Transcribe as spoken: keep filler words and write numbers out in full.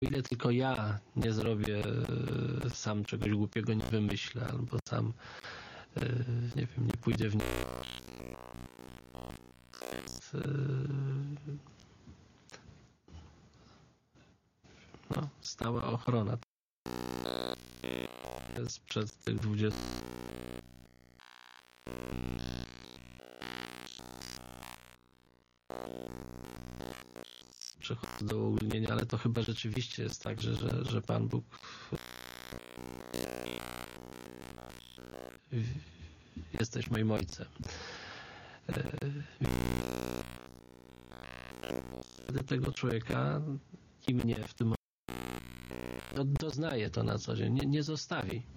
ile tylko ja nie zrobię sam czegoś głupiego, nie wymyślę, albo sam nie wiem, nie pójdę w nie... No, stała ochrona sprzed tych dwudziestu. Przechodzę do uogólnienia, ale to chyba rzeczywiście jest tak, że, że, że Pan Bóg jesteś moim ojcem. Wtedy tego człowieka i mnie w tym momencie doznaje to na co dzień, nie, nie zostawi.